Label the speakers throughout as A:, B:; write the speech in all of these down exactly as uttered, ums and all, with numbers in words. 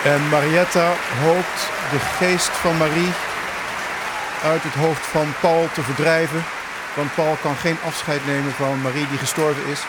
A: En Marietta hoopt de geest van Marie uit het hoofd van Paul te verdrijven. Want Paul kan geen afscheid nemen van Marie die gestorven is.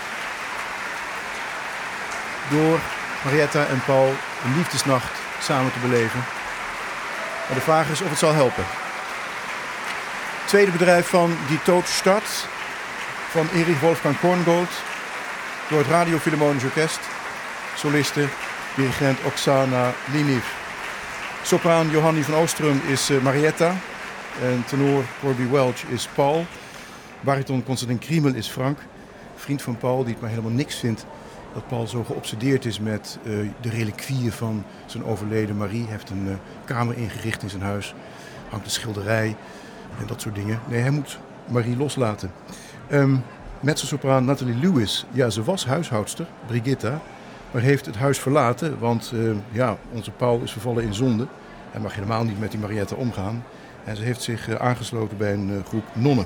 A: Door Marietta en Paul een liefdesnacht samen te beleven. Maar de vraag is of het zal helpen. Het tweede bedrijf van Die Todesstad van Erich Wolfgang Korngold. Door het Radio Philharmonisch Orkest. Soliste, dirigent Oksana Liniv. Sopraan Johanny van Oostrum is uh, Marietta. En tenor Corby Welch is Paul. Bariton Constantin Kriemel is Frank. Vriend van Paul die het maar helemaal niks vindt dat Paul zo geobsedeerd is met uh, de reliquieën van zijn overleden Marie. Hij heeft een uh, kamer ingericht in zijn huis. Hangt een schilderij en dat soort dingen. Nee, hij moet Marie loslaten. Um, Mezzosopraan Nathalie Lewis, ja, ze was huishoudster, Brigitta, maar heeft het huis verlaten, want uh, ja, onze Paul is vervallen in zonde. Hij mag helemaal niet met die Marietta omgaan. En ze heeft zich uh, aangesloten bij een uh, groep nonnen.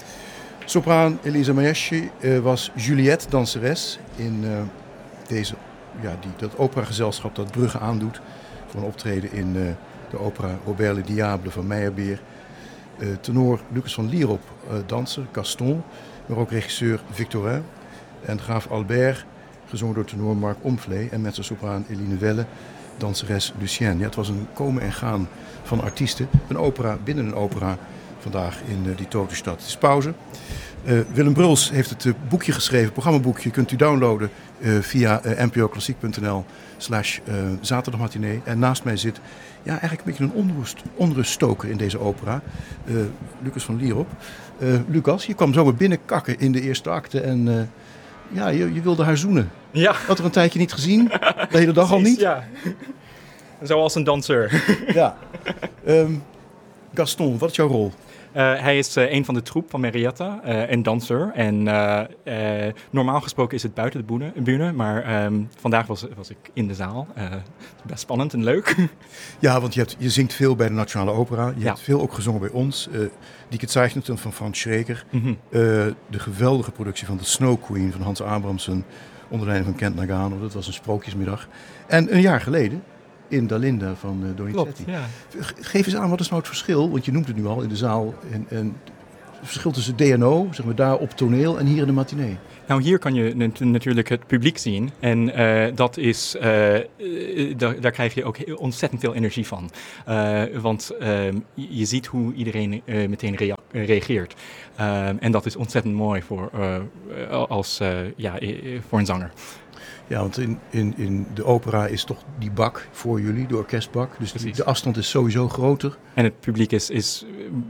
A: Sopraan Elisa Maeschi uh, was Juliette, danseres in uh, deze, ja, die, dat operagezelschap dat Brugge aandoet voor een optreden in uh, de opera Robert le Diable van Meyerbeer. Uh, tenor Lucas van Lierop, uh, danser Gaston, maar ook regisseur Victorin. En graaf Albert, gezongen door tenor Marc Omflé en mezzosopraan Eline Welle, danseres Lucienne. Ja, het was een komen en gaan van artiesten. Een opera binnen een opera vandaag in uh, Die Todesstad. Het is pauze. Uh, Willem Bruls heeft het uh, boekje geschreven, programmaboekje. Kunt u downloaden uh, via uh, npoklassiek.nl slash zaterdagmatinee. En naast mij zit ja, eigenlijk een beetje een onrust, onruststoker in deze opera. Uh, Lucas van Lierop. Uh, Lucas, je kwam zomaar binnenkakken in de eerste acte en uh, ja, je, je wilde haar zoenen.
B: Ja.
A: Had er een tijdje niet gezien, de hele dag al niet.
B: Ja. Zoals een danser.
A: Ja. Um, Gaston, wat is jouw rol?
B: Uh, hij is uh, een van de troep van Marietta, uh, een danser. En uh, uh, normaal gesproken is het buiten de bühne, bühne maar um, vandaag was, was ik in de zaal. Uh, best spannend en leuk.
A: Ja, want je, hebt, je zingt veel bij de Nationale Opera. Je
B: ja.
A: hebt veel ook gezongen bij ons. Uh, Die Gezeichneten van Franz Schreker.
B: Mm-hmm.
A: Uh, de geweldige productie van The Snow Queen van Hans Abrahamsen. Onder leiding van Kent Nagano. Dat was een sprookjesmiddag. En een jaar geleden in Dalinda van uh, Donizetti.
B: Klopt, ja.
A: Geef eens aan, wat is nou het verschil? Want je noemt het nu al in de zaal. En, en het verschil tussen D N O, zeg maar daar op toneel en hier in de matinee.
B: Nou, hier kan je nat- natuurlijk het publiek zien. En uh, dat is, uh, uh, daar, daar krijg je ook heel ontzettend veel energie van. Uh, want uh, je ziet hoe iedereen uh, meteen rea- reageert. Uh, en dat is ontzettend mooi voor, uh, als, uh, ja, voor een zanger.
A: Ja, want in, in, in de opera is toch die bak voor jullie, de orkestbak. Dus die, de afstand is sowieso groter.
B: En het publiek is, is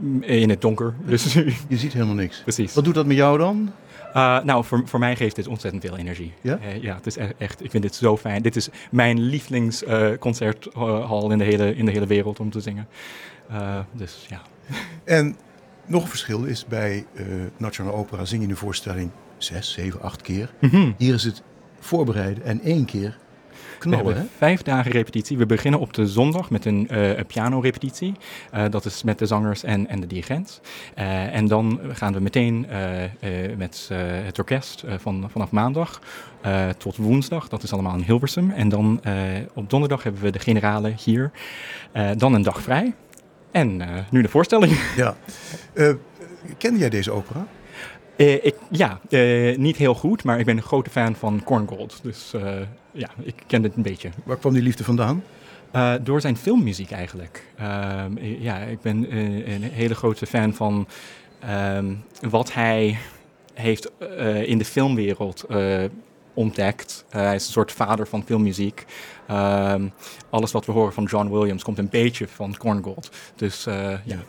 B: in het donker. Dus
A: je ziet helemaal niks.
B: Precies.
A: Wat doet dat met jou dan?
B: Uh, nou, voor, voor mij geeft dit ontzettend veel energie.
A: Ja?
B: Uh, ja, het is echt, ik vind dit zo fijn. Dit is mijn lievelingsconcerthal uh, in, de hele, in de hele wereld om te zingen. Uh, dus ja.
A: En nog een verschil is bij uh, Nationale Opera zing je een voorstelling zes, zeven, acht keer.
B: Mm-hmm.
A: Hier is het voorbereiden en één keer knallen.
B: We hebben
A: hè?
B: vijf dagen repetitie. We beginnen op de zondag met een, uh, een pianorepetitie. Uh, dat is met de zangers en, en de dirigent. Uh, en dan gaan we meteen uh, uh, met uh, het orkest uh, van, vanaf maandag uh, tot woensdag. Dat is allemaal in Hilversum. En dan uh, op donderdag hebben we de generale hier. Uh, dan een dag vrij. En uh, nu de voorstelling.
A: Ja. Uh, kende jij deze opera?
B: Uh, ik, ja, uh, niet heel goed, maar ik ben een grote fan van Korngold. Dus uh, ja, ik ken het een beetje.
A: Waar kwam die liefde vandaan?
B: Uh, door zijn filmmuziek eigenlijk. Uh, ja, ik ben uh, een hele grote fan van um, wat hij heeft uh, in de filmwereld uh, ontdekt. Uh, hij is een soort vader van filmmuziek. Uh, alles wat we horen van John Williams komt een beetje van Korngold. Dus uh, ja.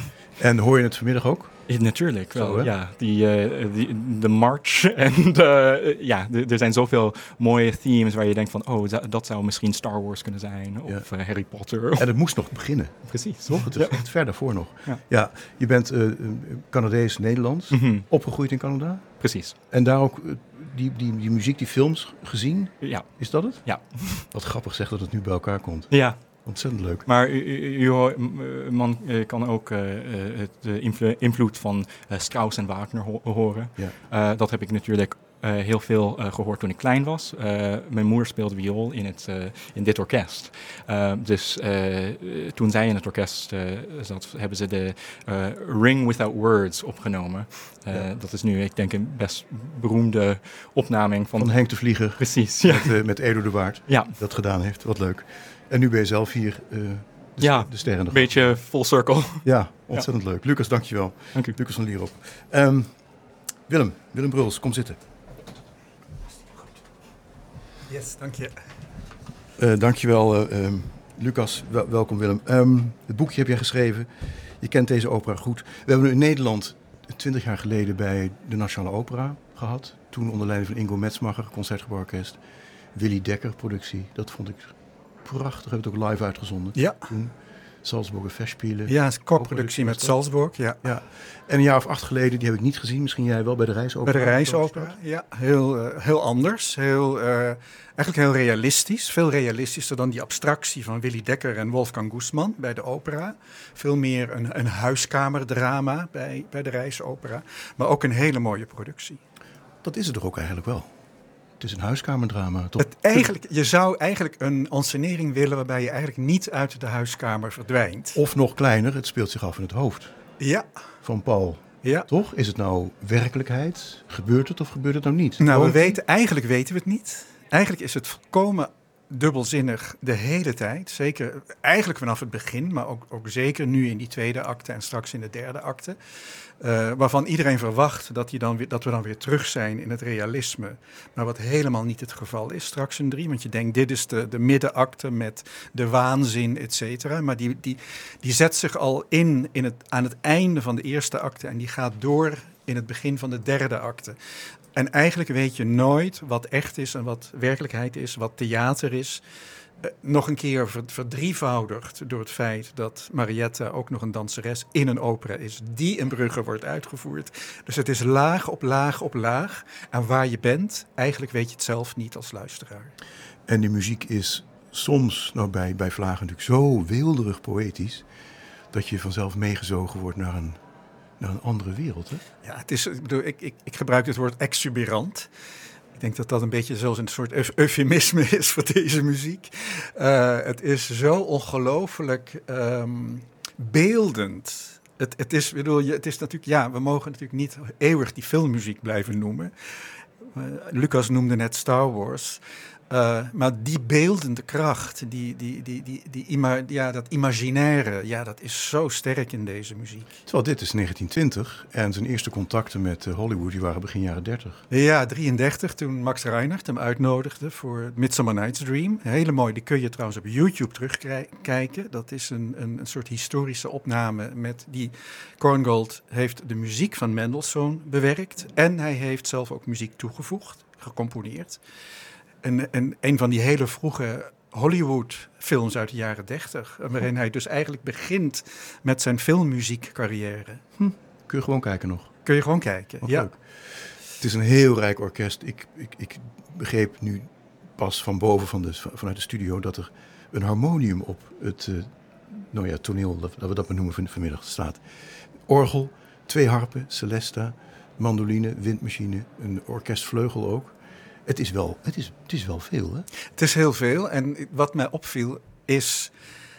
A: En hoor je het vanmiddag ook?
B: Ja, natuurlijk wel,
A: Zo,
B: ja. Die, uh, die, de march en de, uh, ja, de, er zijn zoveel mooie themes waar je denkt van, oh, dat zou misschien Star Wars kunnen zijn of ja. uh, Harry Potter.
A: En het moest nog beginnen.
B: Precies.
A: Toch? Het is
B: ja.
A: echt ver daarvoor nog.
B: Ja,
A: ja je bent uh, Canadees-Nederlands,
B: mm-hmm.
A: opgegroeid in Canada.
B: Precies.
A: En daar ook uh, die, die, die muziek, die films gezien.
B: Ja.
A: Is dat het?
B: Ja.
A: Wat grappig zegt dat het nu bij elkaar komt.
B: Ja.
A: Ontzettend leuk.
B: Maar u, u, u, man kan ook uh, de invloed van uh, Strauss en Wagner ho- horen.
A: Ja.
B: Uh, dat heb ik natuurlijk uh, heel veel uh, gehoord toen ik klein was. Uh, mijn moeder speelde viool in, het, uh, in dit orkest. Uh, dus uh, toen zij in het orkest uh, zat, hebben ze de uh, Ring Without Words opgenomen. Uh, ja. Dat is nu, ik denk, een best beroemde opnaming van...
A: Van Henk de Vlieger.
B: Precies, ja.
A: Met, uh, met Edo de Waard,
B: ja.
A: Dat gedaan heeft. Wat leuk. En nu ben je zelf hier uh, de,
B: ja,
A: de sterren.
B: Een beetje full circle.
A: Ja, ontzettend ja. leuk. Lucas, dankjewel.
B: Dank u.
A: Lucas van Lierop. Um, Willem, Willem Bruls, kom zitten.
C: Yes, dank je.
A: Uh, dankjewel, uh, um, Lucas. Wel, welkom, Willem. Um, het boekje heb jij geschreven. Je kent deze opera goed. We hebben nu in Nederland twintig jaar geleden bij de Nationale Opera gehad. Toen onder leiding van Ingo Metzmacher, Concertgebouworkest. Willy Dekker productie. Dat vond ik prachtig. Heb het ook live uitgezonden.
C: Ja.
A: Toen Salzburger Festspiele.
C: Ja, een co-productie met Salzburg. Ja.
A: ja. En een jaar of acht geleden, die heb ik niet gezien. Misschien jij wel bij de Reisopera.
C: Bij de Reisopera, ja. Heel, uh, heel anders. Heel, uh, eigenlijk heel realistisch. Veel realistischer dan die abstractie van Willy Dekker en Wolfgang Guzman bij de opera. Veel meer een, een huiskamerdrama bij, bij de Reisopera. Maar ook een hele mooie productie.
A: Dat is het toch ook eigenlijk wel? Het is een huiskamerdrama. Toch?
C: Het eigenlijk, je zou eigenlijk een ensenering willen waarbij je eigenlijk niet uit de huiskamer verdwijnt.
A: Of nog kleiner, het speelt zich af in het hoofd.
C: Ja.
A: Van Paul.
C: Ja.
A: Toch? Is het nou werkelijkheid? Gebeurt het of gebeurt het nou niet?
C: Nou, we weten, eigenlijk weten we het niet. Eigenlijk is het volkomen dubbelzinnig de hele tijd. Zeker eigenlijk vanaf het begin, maar ook, ook zeker nu in die tweede acte en straks in de derde acte. Uh, waarvan iedereen verwacht dat, die dan weer, dat we dan weer terug zijn in het realisme. Maar wat helemaal niet het geval is straks in drie. Want je denkt, dit is de, de middenacte met de waanzin, et cetera. Maar die, die, die zet zich al in, in het, aan het einde van de eerste acte. En die gaat door in het begin van de derde acte. En eigenlijk weet je nooit wat echt is en wat werkelijkheid is, wat theater is. Uh, nog een keer verdrievoudigd door het feit dat Marietta ook nog een danseres in een opera is die in Brugge wordt uitgevoerd. Dus het is laag op laag op laag. En waar je bent, eigenlijk weet je het zelf niet als luisteraar.
A: En die muziek is soms, nou bij, bij Vlagen natuurlijk zo weelderig poëtisch, dat je vanzelf meegezogen wordt naar een, naar een andere wereld. Hè?
C: Ja, het is, ik, bedoel, ik, ik, ik gebruik het woord exuberant. Ik denk dat dat een beetje zelfs een soort euf- eufemisme is voor deze muziek. Uh, het is zo ongelooflijk um, beeldend. Het, het, is, bedoel, het is natuurlijk, ja, we mogen natuurlijk niet eeuwig die filmmuziek blijven noemen. Uh, Lucas noemde net Star Wars. Uh, maar die beeldende kracht, die, die, die, die, die ima- ja, dat imaginaire, ja, dat is zo sterk in deze muziek.
A: Terwijl dit is negentien twintig en zijn eerste contacten met uh, Hollywood die waren begin jaren dertig.
C: Ja, drieëndertig, toen Max Reinhardt hem uitnodigde voor Midsummer Night's Dream. Hele mooi, die kun je trouwens op YouTube terugkijken. Dat is een, een, een soort historische opname met die Korngold heeft de muziek van Mendelssohn bewerkt. En hij heeft zelf ook muziek toegevoegd, gecomponeerd. En, en een van die hele vroege Hollywood-films uit de jaren dertig, waarin hij dus eigenlijk begint met zijn filmmuziekcarrière.
A: Hm. Kun je gewoon kijken nog?
C: Kun je gewoon kijken,
A: Wat
C: ja.
A: Leuk. Het is een heel rijk orkest. Ik, ik, ik begreep nu pas van boven van de, vanuit de studio dat er een harmonium op het uh, nou ja, toneel, dat, dat we dat maar noemen van, vanmiddag, staat. Orgel, twee harpen, celesta, mandoline, windmachine, een orkestvleugel ook. Het is wel, het is, het is wel veel, hè?
C: Het is heel veel. En wat mij opviel is,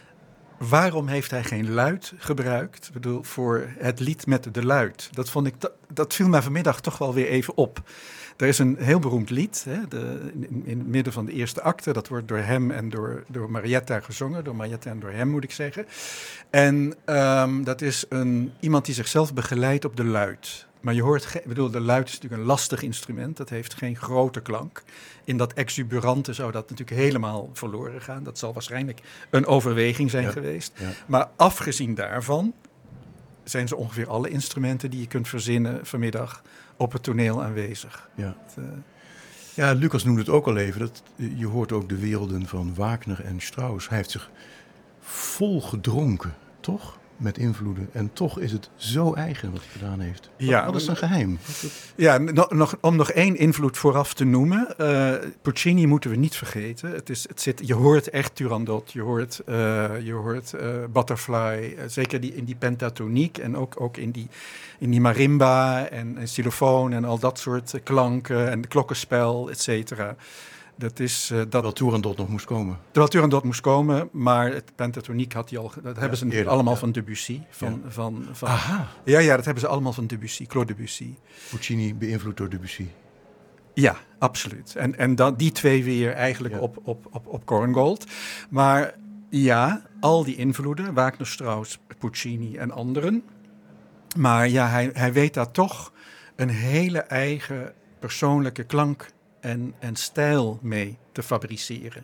C: waarom heeft hij geen luid gebruikt? Ik bedoel, voor het lied met de luid. Dat, vond ik, dat, dat viel mij vanmiddag toch wel weer even op. Er is een heel beroemd lied, hè, de, in, in het midden van de eerste acte. Dat wordt door hem en door, door Marietta gezongen. Door Marietta en door hem, moet ik zeggen. En um, dat is een, iemand die zichzelf begeleidt op de luid. Maar je hoort, ge- ik bedoel, de luid is natuurlijk een lastig instrument. Dat heeft geen grote klank. In dat exuberante zou dat natuurlijk helemaal verloren gaan. Dat zal waarschijnlijk een overweging zijn
A: ja,
C: geweest.
A: Ja.
C: Maar afgezien daarvan zijn ze ongeveer alle instrumenten die je kunt verzinnen vanmiddag op het toneel aanwezig.
A: Ja.
C: Het, uh...
A: ja, Lucas noemde het ook al even. Dat, je hoort ook de werelden van Wagner en Strauss. Hij heeft zich vol gedronken, toch? met invloeden. En toch is het zo eigen wat hij gedaan heeft. Wat,
C: Ja,
A: wat is een geheim? Wat,
C: Ja, nog, nog, om nog één invloed vooraf te noemen. Uh, Puccini moeten we niet vergeten. Het is, het zit, je hoort echt Turandot, je hoort, uh, je hoort uh, Butterfly. Uh, zeker die, in die pentatoniek en ook, ook in, die, in die marimba en, en xylofoon en al dat soort klanken en klokkenspel, et cetera. Dat is, uh, dat,
A: terwijl Turandot nog moest komen.
C: Terwijl Turandot moest komen, maar het pentatoniek had hij al. Dat
A: ja,
C: hebben ze
A: eerder,
C: allemaal
A: ja.
C: van Debussy. Van, ja. van, van,
A: Aha.
C: Ja, ja, dat hebben ze allemaal van Debussy, Claude Debussy.
A: Puccini beïnvloed door Debussy.
C: Ja, absoluut. En, en dan die twee weer eigenlijk ja. op, op, op, op Korngold. Maar ja, al die invloeden, Wagner, Strauss, Puccini en anderen. Maar ja, hij, hij weet daar toch een hele eigen persoonlijke klank en, en stijl mee te fabriceren.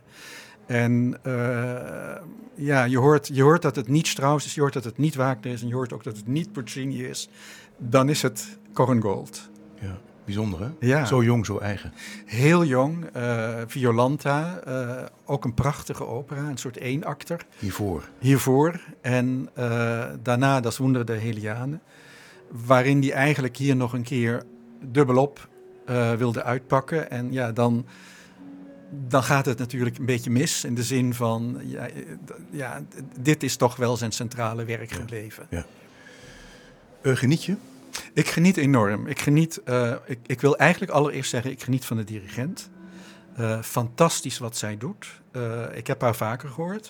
C: En uh, ja, je hoort, je hoort dat het niet Strauss is, je hoort dat het niet Wagner is en je hoort ook dat het niet Puccini is. Dan is het Korngold.
A: Ja, bijzonder hè?
C: Ja.
A: Zo jong, zo eigen.
C: Heel jong, uh, Violanta, uh, ook een prachtige opera, een soort eenakter.
A: Hiervoor.
C: Hiervoor. En uh, daarna Das Wunder der Heliane, waarin die eigenlijk hier nog een keer dubbelop uh, wilde uitpakken. En ja, dan, dan gaat het natuurlijk een beetje mis in de zin van, ja, ja dit is toch wel zijn centrale werk
A: ja.
C: gebleven.
A: Ja. Uh, geniet je?
C: Ik geniet enorm. Ik, geniet, uh, ik, ik wil eigenlijk allereerst zeggen, ik geniet van de dirigent. Uh, fantastisch wat zij doet. Uh, ik heb haar vaker gehoord.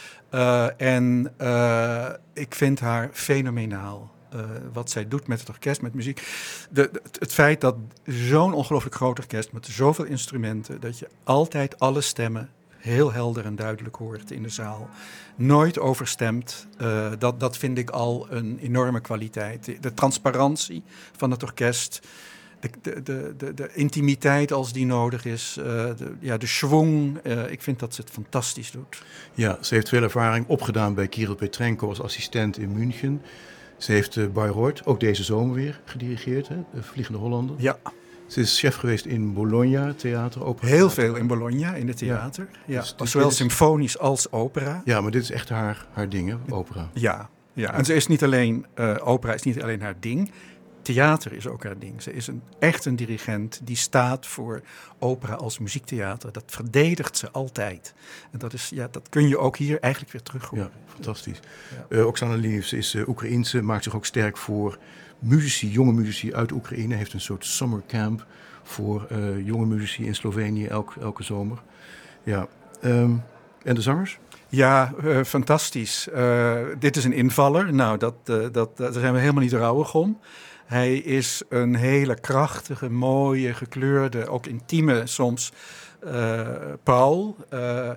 C: Uh, en uh, ik vind haar fenomenaal. Uh, wat zij doet met het orkest, met muziek. De, de, het feit dat zo'n ongelooflijk groot orkest met zoveel instrumenten, dat je altijd alle stemmen heel helder en duidelijk hoort in de zaal. Nooit overstemd. Uh, dat, dat vind ik al een enorme kwaliteit. De, de transparantie van het orkest. De, de, de, de, de intimiteit als die nodig is. Uh, de, ja, de schwung. Uh, ik vind dat ze het fantastisch doet.
A: Ja, ze heeft veel ervaring opgedaan bij Kirill Petrenko als assistent in München. Ze heeft uh, Bayreuth ook deze zomer weer gedirigeerd, hè? De Vliegende Hollander.
C: Ja.
A: Ze is chef geweest in Bologna, theater, opera.
C: Heel veel in Bologna, in het theater. Ja. Ja. Dus, dus zowel is... symfonisch als opera.
A: Ja, maar dit is echt haar, haar ding, hè? Opera.
C: Ja, ja, en ze is niet alleen, uh, opera is niet alleen haar ding. Theater is ook haar ding. Ze is een, echt een dirigent die staat voor opera als muziektheater. Dat verdedigt ze altijd. En dat, is, ja, dat kun je ook hier eigenlijk weer terug horen.
A: Ja, fantastisch.
C: Ja.
A: Uh, Oksana Lievs is uh, Oekraïense, maakt zich ook sterk voor muzici, jonge muzici uit Oekraïne. Heeft een soort summercamp voor uh, jonge muzici in Slovenië elk, elke zomer. Ja. Um, en de zangers?
C: Ja, uh, fantastisch. Uh, dit is een invaller. Nou, dat, uh, dat, daar zijn we helemaal niet rouwig om. Hij is een hele krachtige, mooie, gekleurde, ook intieme soms uh, Paul. Uh,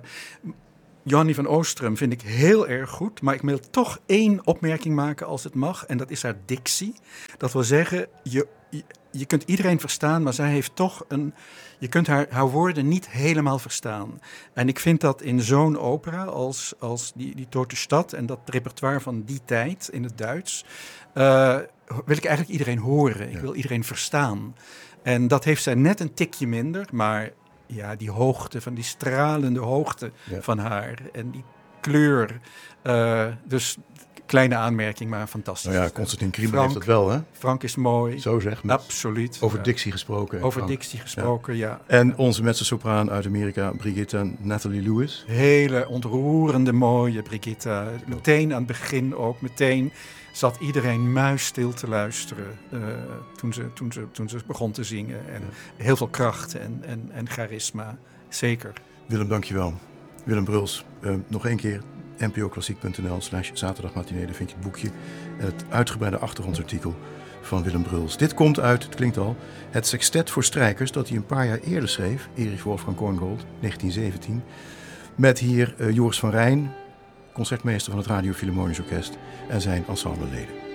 C: Johanny van Oostrum vind ik heel erg goed, maar ik wil toch één opmerking maken als het mag. En dat is haar dictie. Dat wil zeggen, je, je, je kunt iedereen verstaan, maar zij heeft toch een... Je kunt haar, haar woorden niet helemaal verstaan. En ik vind dat in zo'n opera als, als die, die Tote Stad en dat repertoire van die tijd in het Duits... Uh, wil ik eigenlijk iedereen horen. Ik ja. wil iedereen verstaan. En dat heeft zij net een tikje minder, maar ja, die hoogte, van die stralende hoogte ja. van haar en die kleur. Uh, dus kleine aanmerking, maar fantastisch.
A: Nou ja, Constantin Kriebel heeft dat wel, hè?
C: Frank is mooi.
A: Zo zeg.
C: Absoluut.
A: Over
C: ja.
A: dictie gesproken.
C: Over
A: Frank.
C: dictie gesproken, ja. ja.
A: En onze mezzosopraan uit Amerika, Brigitta Natalie Lewis.
C: Hele ontroerende mooie Brigitta. Meteen aan het begin ook, meteen zat iedereen muisstil te luisteren uh, toen, ze, toen, ze, toen ze begon te zingen. En ja. heel veel kracht en, en, en charisma, zeker.
A: Willem, dankjewel. Willem Bruls, uh, nog één keer n p o klassiek punt n l slash zaterdagmatinee. Daar vind je het boekje en het uitgebreide achtergrondsartikel van Willem Bruls. Dit komt uit, het klinkt al, het sextet voor strijkers dat hij een paar jaar eerder schreef, Erich Wolfgang Korngold, negentien zeventien. Met hier uh, Joris van Rijn, concertmeester van het Radio Philharmonisch Orkest en zijn ensembleleden.